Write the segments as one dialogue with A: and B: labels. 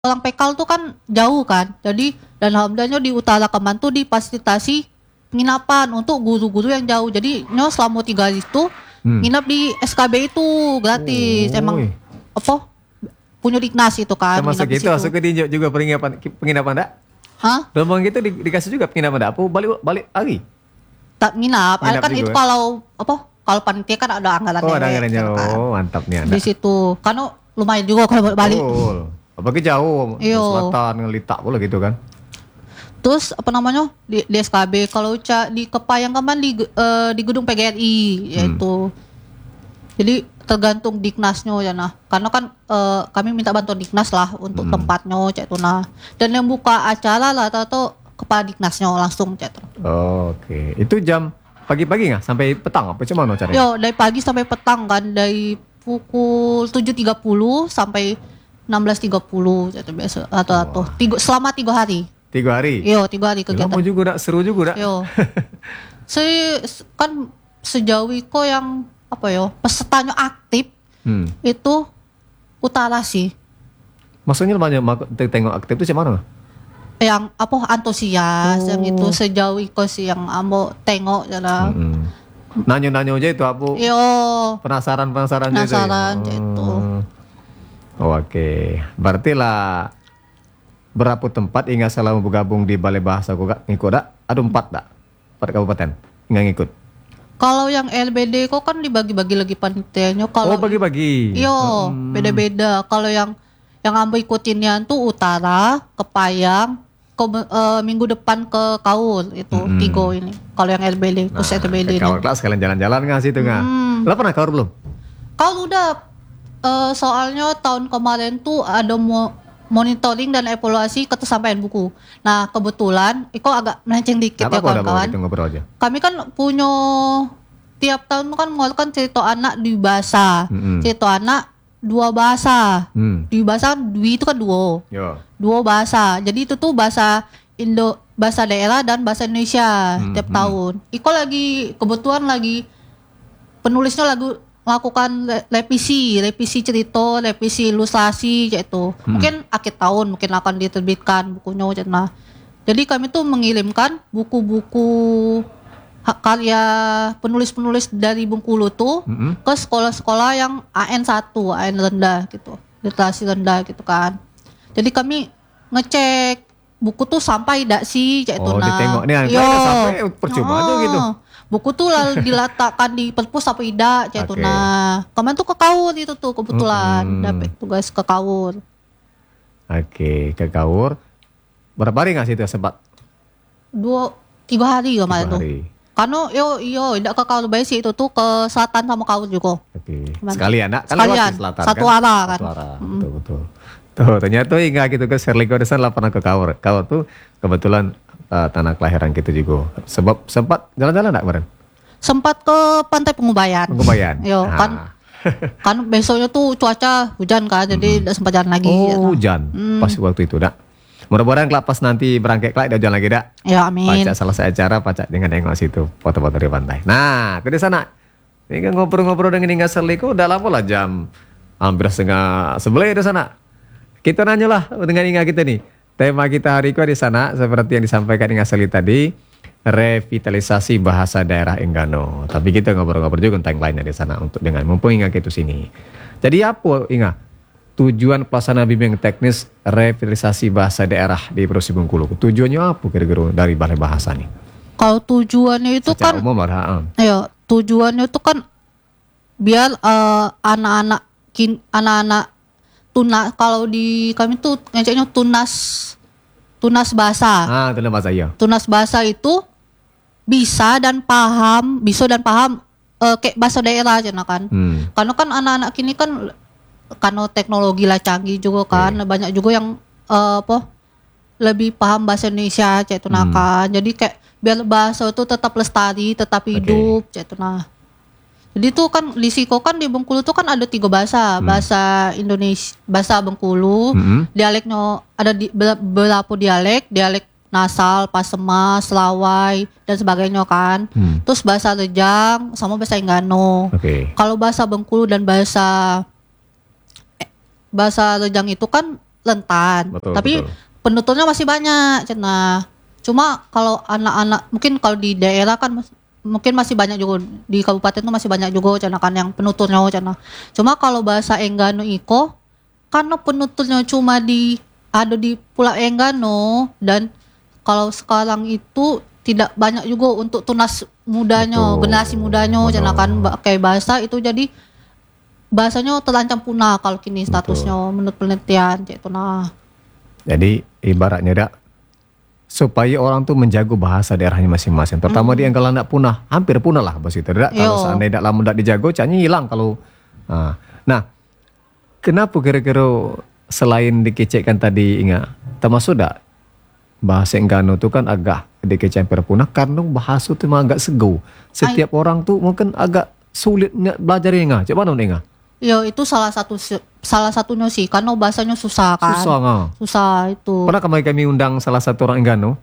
A: orang PKL tuh kan jauh kan. Jadi dan alhamdulillahnya di Utara Kemang tuh difasilitasi penginapan untuk guru-guru yang jauh. Jadi nyo selama 3 hari itu nginap di SKB itu gratis. Emang apa? Punya Dignas itu kan.
B: Termasuk gitu, masuk ke Dinjo juga penginapan enggak?
A: Hah?
B: Rombongan gitu dikasih juga penginapan enggak? Apa balik lagi?
A: Tak nginap.
B: Nginap
A: Kan
B: juga.
A: itu kalau apa? Kalau panitia kan ada anggaran
B: Oh, ada anggarannya.
A: gitu kan.
B: Oh, mantap nih Anda.
A: Di situ. Karena lumayan juga kalau balik.
B: Betul. Apalagi jauh,
A: Iyo.
B: selatan, ngelitak pula gitu kan.
A: Terus apa namanya di SKB kalau di Kepayang Kemang di gedung PGRI yaitu. Jadi tergantung Dignasnya ya nah. Karena kan kami minta bantuan Dignas lah untuk tempatnya cek itu nah. Dan yang buka acara lah atau kepala Dignasnya langsung cek itu.
B: Oh, oke. Itu jam pagi-pagi nggak sampai petang apa cuma caranya?
A: Yo dari pagi sampai petang kan dari pukul 7.30 sampai 16.30 itu biasa atau selama 3 hari.
B: 3 hari.
A: Yo 3 hari kegiatan.
B: Lama juga dak, seru juga dak.
A: Yo. Kan sejauh itu yang apa yo pesertanya aktif itu Utara sih.
B: Maksudnya banyak tengok aktif itu mana?
A: Yang apa antusias yang itu sejauh itu sih yang ambo tengok jalan.
B: Nanyo-nanyo aja itu apa?
A: Yo.
B: Penasaran
A: Penasaran itu.
B: Oh, oke. Berarti lah berapa tempat ingat selama bergabung di Balai Bahasa kok ngikut dak? Ada 4 dak? 4 kabupaten ingat ngikut.
A: Kalau yang LBD kok kan dibagi-bagi lagi panitianya. Kalau
B: bagi-bagi.
A: Yo, beda-beda. Kalau yang ambo ikutinnya tuh Utara, Kepayang, minggu depan ke Kaur itu 3 ini. Kalau yang LBD, khusus LBD ini.
B: Kaur kelas sekalian jalan-jalan nggak sih itu nggak? Lo pernah Kaur belum?
A: Kaur udah. Soalnya tahun kemarin tuh ada monitoring dan evaluasi ketersampaian buku. Nah kebetulan, Iko agak melenceng dikit ya kawan-kawan.
B: Ngobrol aja.
A: Kami kan punya tiap tahun kan mengeluarkan cerita anak di bahasa, cerita anak 2 bahasa. Di bahasa Dwi itu kan dua bahasa. Jadi itu tuh bahasa bahasa daerah dan bahasa Indonesia tiap tahun. Iko kebetulan lagi penulisnya melakukan revisi cerita, revisi ilustrasi yaitu. Mungkin akhir tahun mungkin akan diterbitkan bukunya. Nah, jadi kami tuh mengirimkan buku-buku karya penulis-penulis dari Bengkulu tuh ke sekolah-sekolah yang AN1, AN rendah gitu, literasi rendah gitu kan. Jadi kami ngecek buku tuh sampai tidak sih yaitu
B: ditengok nih sampai percuma aja gitu.
A: Buku tuh lalu diletakkan di perpus apa tidak yaitu nah. Kemarin tuh ke Kaur itu tuh kebetulan dapat tugas ke Kaur.
B: Oke, ke Kaur. Berapa hari nggak sih itu sempat?
A: 3 hari kemarin tuh. Karena tidak ke Kaur baik sih itu tuh ke selatan sama Kaur juga.
B: Oke. Sekalian nak?
A: Sekalian.
B: Selatan,
A: satu
B: kan?
A: arah kan.
B: Betul. Tuh ternyata hingga gitu ke Serliko desan lah pernah ke Kaur. Kaur tuh kebetulan tanah kelahiran kita juga. Sebab sempat jalan-jalan enggak kemarin?
A: Sempat ke Pantai Pengubayan. Yo, kan besoknya tuh cuaca hujan kan, jadi tidak sempat jalan lagi.
B: Hujan pas waktu itu dak. Mudah-mudahan kelak pas nanti berangkat kelak hujan lagi dak.
A: Ya amin.
B: Pacak selesai acara, pacak dengan nengok situ foto-foto di pantai. Nah, ke sana. Ini kan ngobrol-ngobrol dengan Inga Serliko udah lama lah jam hampir 10:30 di sana. Kita nanya lah dengan Inga kita nih. Tema kita hari ini di sana seperti yang disampaikan Inga Seli tadi, revitalisasi bahasa daerah Enggano. Tapi kita ngobrol-ngobrol juga tentang lainnya di sana untuk dengan mumpung Inga kita sini. Jadi apa Inga? Tujuan pelaksanaan bimbingan teknis revitalisasi bahasa daerah di Provinsi Bengkulu. Tujuannya apa kira-kira dari Balai Bahasa nih?
A: Kalau tujuannya itu
B: secara
A: kan
B: umum
A: ya, tujuannya itu kan biar anak-anak kalau di kami tuh ngeceknya tunas bahasa.
B: Tunas bahasa iya.
A: Tunas bahasa itu bisa dan paham kayak bahasa daerah aja kan. Karena kan anak-anak kini kan karena teknologi lah canggih juga kan, banyak juga yang lebih paham bahasa Indonesia cek itu kan. Jadi kayak biar bahasa itu tetap lestari, tetap hidup cek itu nah. Jadi tuh kan di Siko kan di Bengkulu tuh kan ada 3 bahasa, bahasa Indonesia, bahasa Bengkulu, dialeknya ada beberapa dialek Nasal, Pasema, Selawai dan sebagainya kan. Terus bahasa Rejang sama bahasa Enggano. Kalau bahasa Bengkulu dan bahasa Rejang itu kan rentan.
B: Betul,
A: Tapi
B: betul.
A: penuturnya masih banyak cina. Cuma kalau anak-anak mungkin kalau di daerah kan mungkin masih banyak juga, di kabupaten tuh masih banyak juga cina kan yang penuturnya cina. Cuma kalau bahasa Enggano iko karena penuturnya cuma ada di Pulau Enggano, dan kalau sekarang itu tidak banyak juga untuk tunas mudanya,
B: Betul.
A: generasi mudanya cina kan kayak bahasa itu, jadi bahasanya terancam punah kalau kini statusnya menurut penelitian itu. Nah,
B: Jadi ibaratnya dak supaya orang tuh menjaga bahasa daerahnya masing-masing. Terutama di yang kalau nak punah, hampir punah lah bahasa itu. Dak kalau seandainya dak lama dak dijaga, canya hilang kalau. Nah, kenapa kira-kira selain dikecekkan tadi ingat, termasuk dak bahasa Enggano tuh kan agak dikecek hampir punah karena bahasa itu memang agak sego. Setiap orang tuh mungkin agak sulit belajar ingat. Coba mana ingat?
A: yo itu salah satunya sih karena bahasanya susah kan. Susah itu.
B: Pernah kami undang salah satu orang Enggano.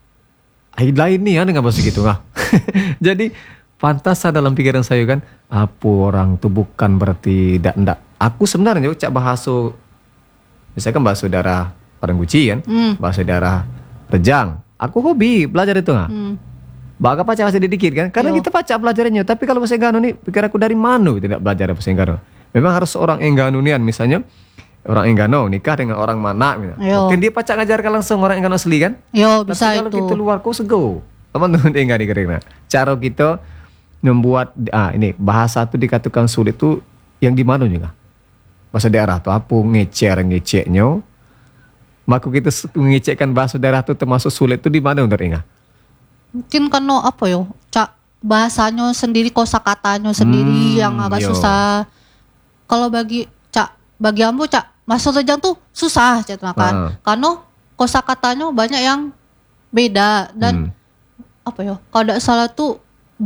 B: Lain nih ya dengan bahasa gitu nggak? Jadi pantas dalam pikiran saya kan, apa orang tuh bukan berarti ndak. Aku sebenarnya cak bahasa, misalkan bahasa daerah Parangguci kan, bahasa daerah Rejang. Aku hobi belajar itu nggak? Baga pacar sedikit kan? Karena kita pacar belajarnya. Tapi kalau bahasa Enggano nih, pikir aku dari mana tidak belajar bahasa Enggano? Memang harus orang Engganonian, misalnya orang Enggano nikah dengan orang mana, mungkin dia pacar ngajarkan langsung orang Enggano asli kan?
A: Yo bisa.
B: Tapi kalau kita luar kok sego. Teman-teman enggak dikira. Cara kita membuat ini bahasa itu dikatakan sulit tuh yang di mana juga? Bahasa daerah tuh apa ngeceknya? Maka kita mengecekkan bahasa daerah itu termasuk sulit tuh di mana untuk ingat?
A: Mungkin karena apa yo? Bahasanya sendiri, kosakatanya sendiri yang agak susah. Kalau bagi ambo bahasa Rejang tuh susah kan. Karena kosakatanya banyak yang beda dan apa ya? Kalau tidak salah tuh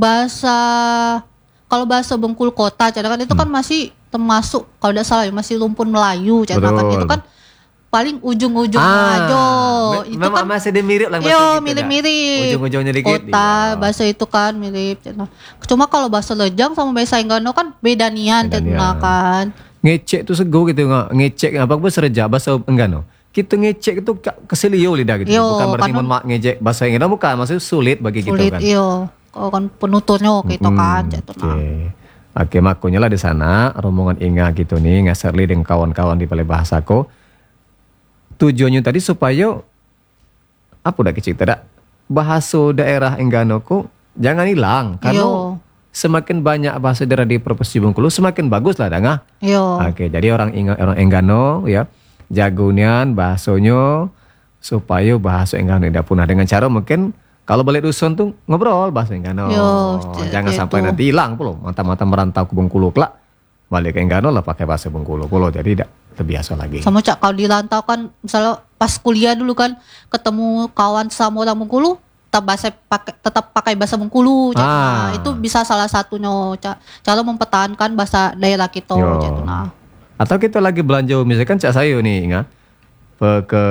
A: kalau bahasa Bengkulu Kota kan itu kan masih termasuk, kalau tidak salah ya masih rumpun Melayu kan itu kan paling ujung-ujung aja. Itu
B: memang
A: kan
B: masih mirip lah bahasa kita.
A: Mirip-mirip.
B: Ujung-ujungnya dikit.
A: Kota, bahasa itu kan mirip. Cuma kalau bahasa Rejang sama bahasa Enggano kan beda nian kan.
B: Ngecek tuh sego gitu nggak? Ngecek apa bahasa Rejang, bahasa Enggano. Kita ngecek itu keselio lidah gitu. Bukan berarti ngecek bahasa Enggano, bukan, maksudnya sulit bagi kita kan.
A: Sulit, kalau kan penuturnya gitu kan.
B: Oke, makanya lah di sana rombongan Inga gitu nih, Ngasarli dengan kawan-kawan di Balai Bahasako. Tujuannya tadi supaya apa udah kecil tidak bahasa daerah Enggano kok jangan hilang karena semakin banyak bahasa daerah di Provinsi Bengkulu semakin bagus lah danga. Oke, jadi orang Enggano ya jagunian bahasanya supaya bahasa Enggano tidak punah dengan cara mungkin kalau balik dusun tuh ngobrol bahasa Enggano. Jangan sampai nanti hilang pula mata-mata merantau ke Bengkulu kelak balik ke Enggano lah pakai bahasa Bengkulu pula jadi tidak terbiasa lagi.
A: Sama kalau di rantau kan misalnya pas kuliah dulu kan ketemu kawan sama orang Bengkulu tetap pakai bahasa Bengkulu. Itu bisa salah satunya cara mempertahankan bahasa daerah kita.
B: Atau kita lagi belanja misalkan cak saya nih ingat ke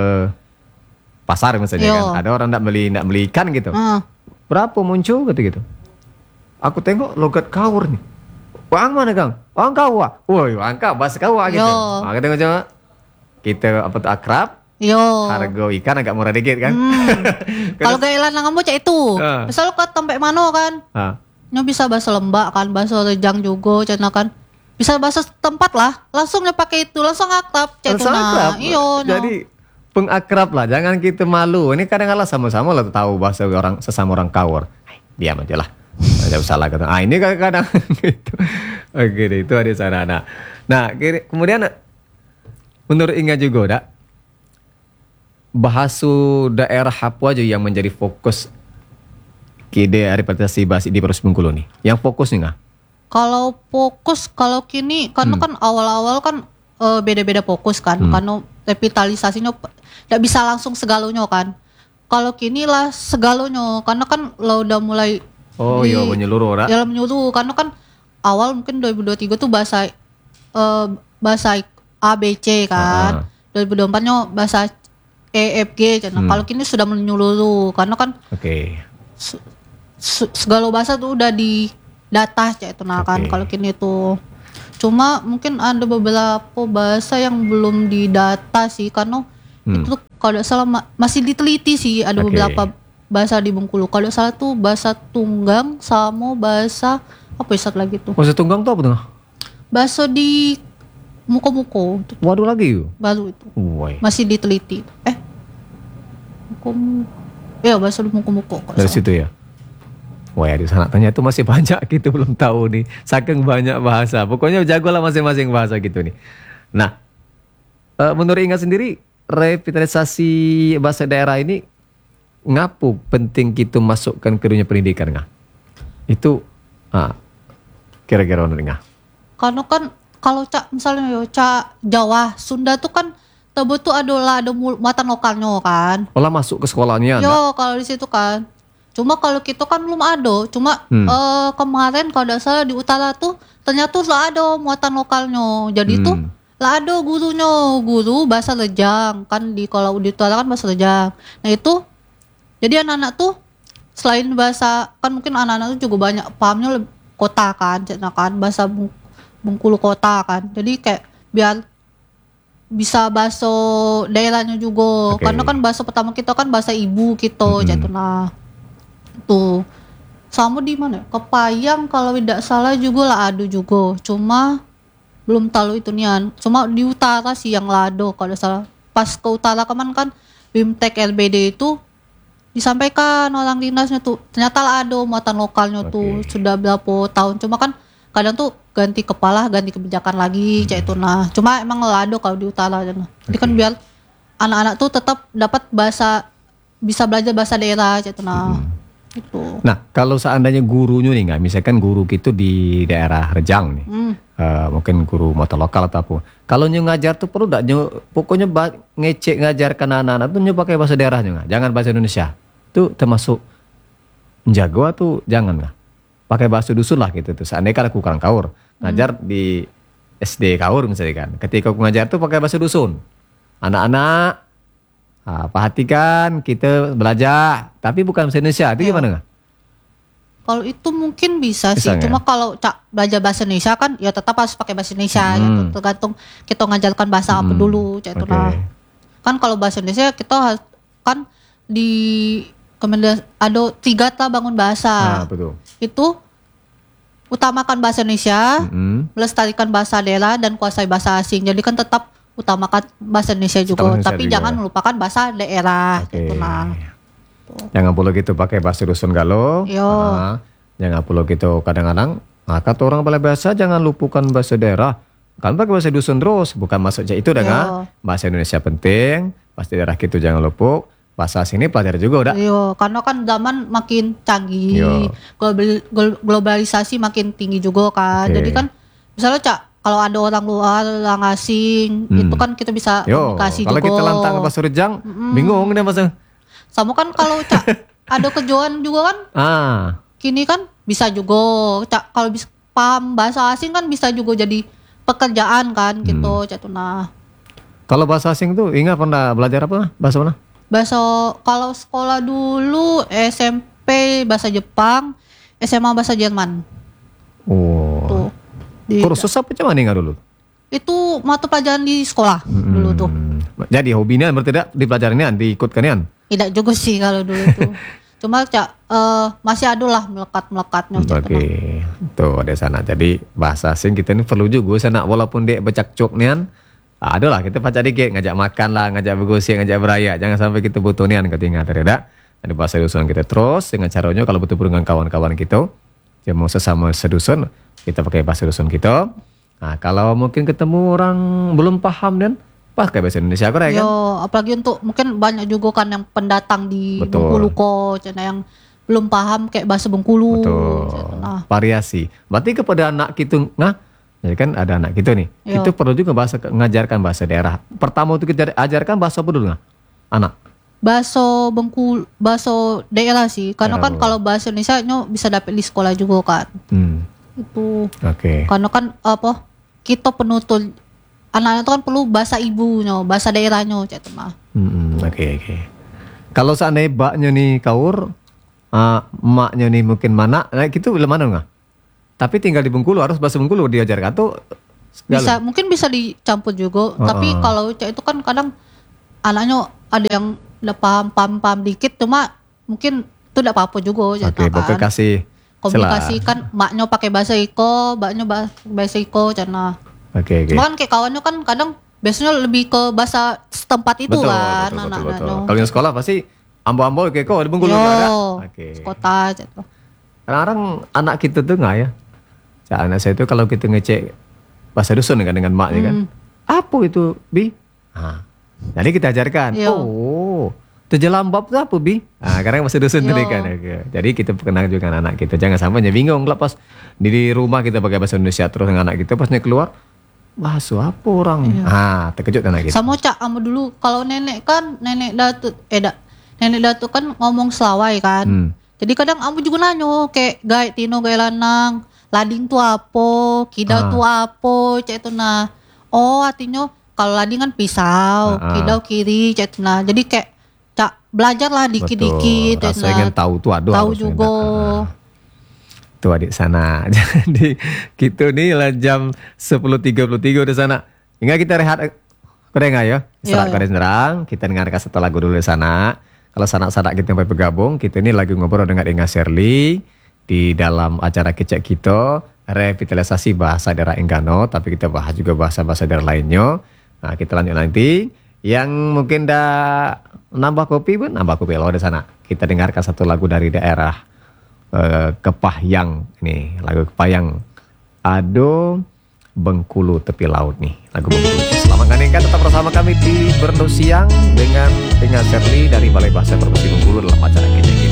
B: pasar misalnya kan ada orang nak beli ikan gitu. Berapa muncul gitu. Aku tengok logat Kaur nih. Wang mana Kang? Wang Kawa. Woi, Wang Kawa bahasa Kawa gitu. Kita tengok kita apa tuh akrab. Harga ikan agak murah dikit kan.
A: Kalau gaya lanang kamu cak itu. Misal ke tempat mana kan? Nya bisa bahasa Lembak kan, bahasa Rejang juga kan. Bisa bahasa tempat lah. Langsungnya pakai itu, langsung akrab cak itu.
B: Jadi pengakrab lah, jangan kita malu. Ini kadang-kadang sama-sama lah tahu bahasa sesama orang Kaur. Diam aja lah. Tidak usah lah kata. Ini kadang-kadang gitu. Oke, itu ada sarana. Nah, kemudian menurut Inga juga dak bahasa daerah apa aja yang menjadi fokus kide representasi bahasa di Provinsi Bengkulu nih. Yang fokus nih nggak?
A: Kalau kini karena kan awal-awal kan beda-beda fokus kan. Karena revitalisasinya tidak bisa langsung segalanya kan. Kalau kini lah segalanya karena kan lo udah mulai menyeluruh ora? Ya menyeluruh karena kan awal mungkin 2023 tuh bahasa ABC kan. 2024-nya bahasa EFG. Kalau kini sudah menyeluruh karena kan segala bahasa tuh udah di data kan. Kalau kini tuh Cuma mungkin ada beberapa bahasa yang belum didata sih, karena itu kalau tidak salah masih diteliti sih, ada beberapa bahasa di Bengkulu. Kalau salah tuh bahasa Tunggang sama bahasa apa ya satu lagi tuh?
B: Bahasa Tunggang tuh apa tuh?
A: Bahasa di Muko-Muko.
B: Waduh lagi yuk.
A: Baru itu. Masih diteliti. Ya bahasa di Muko-Muko.
B: Dari situ ya. Wah ya di sana ternyata masih banyak gitu belum tahu nih. Saking banyak bahasa. Pokoknya jagolah masing-masing bahasa gitu nih. Nah, menurut Inga sendiri revitalisasi bahasa daerah ini ngapu penting gitu masukkan ke dunia pendidikan nggak? Itu kira-kira menurut Inga?
A: Karena kan kalau misalnya Jawa, Sunda tuh kan tebe tuh ada muatan lokalnya kan.
B: Olah masuk ke sekolahnya.
A: Kalau di situ kan. Cuma kalau kita kan belum ada. Cuma kemarin kalau tidak salah di utara tuh ternyata lah ada muatan lokalnya. Jadi tuh lah ada guru bahasa Rejang kan, kalau di utara kan bahasa Rejang. Nah itu jadi anak-anak tuh selain bahasa kan mungkin anak-anak tuh juga banyak pahamnya kota kan, bahasa Bengkulu kota kan. Jadi kayak biar bisa bahasa daerahnya juga. Karena kan bahasa pertama kita kan bahasa ibu kita tuh. Sama di mana? Kepayang kalau tidak salah juga lah ada juga. Cuma belum tahu itu nian. Cuma di utara sih yang lado kalau salah. Pas ke utara kemarin kan BIMTEK LBD itu disampaikan orang dinasnya tuh ternyata lah ada muatan lokalnya tuh sudah berapa tahun. Cuma kan kadang tuh ganti kepala, ganti kebijakan lagi kayak itu. Nah, cuma emang lado kalau di utara. Jadi kan biar anak-anak tuh tetap dapat bisa belajar bahasa daerah kayak itu. Itu.
B: Nah, kalau seandainya gurunya nih nggak, misalkan guru gitu di daerah Rejang nih, mungkin guru mata lokal atau apa. Kalau ngajar tuh perlu nggak pokoknya ngecek ngajarkan anak-anak tuh pakai bahasa daerahnya nggak, jangan bahasa Indonesia. Itu termasuk jago atau jangan nggak? Pakai bahasa dusun lah gitu tuh. Seandainya kan aku kurang kaur ngajar di SD kaur misalnya kan, ketika aku ngajar tuh pakai bahasa dusun, anak-anak perhatikan kita belajar tapi bukan bahasa Indonesia. Itu gimana nggak?
A: Kalau itu mungkin bisa sih. Cuma kalau belajar bahasa Indonesia kan ya tetap harus pakai bahasa Indonesia gitu. Tergantung kita ngajarkan bahasa apa dulu gitu. Kan kalau bahasa Indonesia kita harus kan di ada 3 bangun bahasa.
B: Betul.
A: Itu utamakan bahasa Indonesia, melestarikan bahasa daerah dan kuasai bahasa asing. Jadi kan tetap utamakan bahasa Indonesia juga, tapi jangan melupakan bahasa daerah gitu nah.
B: Jangan perlu gitu pakai bahasa dusun galau. Jangan perlu gitu kadang-kadang kata orang balai bahasa jangan lupakan bahasa daerah. Kan pakai bahasa dusun terus, bukan maksudnya itu dengan bahasa Indonesia penting, bahasa daerah gitu jangan lupa. Bahasa sini pelajari juga udah.
A: Karena kan zaman makin canggih, globalisasi makin tinggi juga kan. Jadi kan misalnya kalau ada orang luar, orang asing, itu kan kita bisa komunikasi juga.
B: Kalau kita lantang ke bahasa Rejang, bingung deh masa.
A: Sama kan kalau ada kejuan juga kan, kini kan bisa juga. Kalau bisa paham bahasa asing kan bisa juga jadi pekerjaan kan gitu. Nah.
B: Kalau bahasa asing tuh Inga pernah belajar apa? Bahasa mana?
A: Bahasa kalau sekolah dulu SMP bahasa Jepang, SMA bahasa Jerman.
B: Tuh. Kursus apa cuman Inga dulu?
A: Itu mata pelajaran di sekolah dulu tuh.
B: Jadi hobinya berarti tidak dipelajarinya, diikutkan. Tidak
A: juga sih kalau dulu tuh. Cuma masih ada lah melekat-melekatnya.
B: Tuh ada sana. Jadi bahasa asing kita ini perlu juga sana walaupun dia becak-cok nian. Ada lah kita pacar dikit, ngajak makan lah, ngajak bergosip, ngajak beraya. Jangan sampai kita butuh nian ketinggalan terdedak. Ada bahasa dusun kita terus dengan caranya kalau betul dengan kawan-kawan kita, mau sesama sedusun, kita pakai bahasa dusun kita. Nah kalau mungkin ketemu orang belum paham dan pakai bahasa Indonesia kan?
A: Apalagi untuk mungkin banyak juga kan yang pendatang di Bengkulu kok, yang belum paham kayak bahasa Bengkulu.
B: Variasi. Berarti kepada anak kita jadi kan ada anak gitu nih. Itu perlu juga ngajarkan bahasa daerah. Pertama itu kita ajarkan bahasa apa dulu nggak? Anak.
A: Bahasa Bengkulu, bahasa daerah sih. Karena kan kalau bahasa Indonesia bisa dapat di sekolah juga kan. Itu. Karena kan kita penutur anak-anak itu kan perlu bahasa ibunya, bahasa daerahnya gitu mah.
B: Kalau seandainya baknya nih kaur, emaknya nih mungkin mana, nah gitu mana nggak? Tapi tinggal di Bengkulu harus bahasa Bengkulu diajarkan tuh
A: Bisa, mungkin bisa dicampur juga. Tapi kalau cak itu kan kadang anaknya ada yang udah paham dikit, cuma mungkin itu tidak apa-apa juga.
B: Oke, pokoknya kasih
A: komunikasi kan, maknya pakai bahasa Iko, mbaknya bahasa Iko, cina.
B: Oke.
A: Cuma kan kayak kawannya kan kadang biasanya lebih ke bahasa setempat itu kan.
B: Betul. Kalau yang sekolah pasti ambo-ambo kayak kok di Bengkulu ada. Oke.
A: Kota gitu.
B: Kadang-kadang anak kita tuh nggak ya. Anak saya itu kalau kita ngecek bahasa dusun kan dengan maknya kan. Apa itu, Bi? Nah, jadi kita ajarkan. Oh, terjelambab itu apa, Bi? Nah, karena bahasa dusun tadi kan. Jadi kita perkenalkan juga anak kita. Jangan sampai bingung lah pas di rumah kita pakai bahasa Indonesia terus dengan anak kita pasnya keluar bahasa apa orang. Terkejut anak kita.
A: Sama cak kamu dulu kalau nenek datuk kan ngomong Selawai kan. Jadi kadang kamu juga nanyo kayak gai tino gai lanang, lading tu apa, kidau tu apa, cak itu nah. Oh, artinya kalau lading kan pisau, kidau kiri, cak itu nah. Jadi kayak cak belajar lah dikit-dikit.
B: Rasa ingin tahu tuh ada.
A: Tahu juga.
B: Tuh adik sana. Jadi kita nih lah jam 10.33 udah sana. Hingga kita rehat. Kau dengar ya? Istirahat kau dengar. Kita dengarkan satu lagu dulu di sana. Kalau sanak-sanak kita sampai bergabung, kita ini lagi ngobrol dengan Inga Sherly di dalam acara kecek kita revitalisasi bahasa daerah Enggano, tapi kita bahas juga bahasa-bahasa daerah lainnya. Nah, kita lanjut nanti. Yang mungkin dah nambah kopi pun nambah kopi lo di sana. Kita dengarkan satu lagu dari daerah Kepahyang nih, lagu Kepahyang. Ado Bengkulu tepi laut nih, lagu Bengkulu. Selamat ngandengkan, tetap bersama kami di Berno Siang dengan Inga Sherly dari Balai Bahasa Provinsi Bengkulu dalam acara kita.